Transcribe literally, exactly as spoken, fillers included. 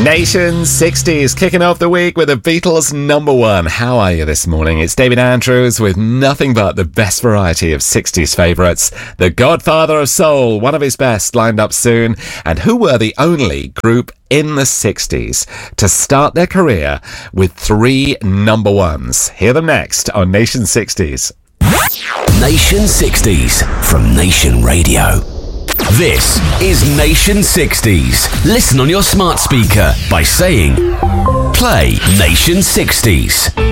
Nation sixties kicking off the week with the Beatles number one. How are you this morning? It's David Andrews with nothing but the best variety of sixties favourites. The Godfather of Soul, one of his best, lined up soon. And who were the only group in the sixties to start their career with three number ones? Hear them next on Nation sixties. Nation sixties from Nation Radio. This is Nation sixties. Listen on your smart speaker by saying, play Nation sixties.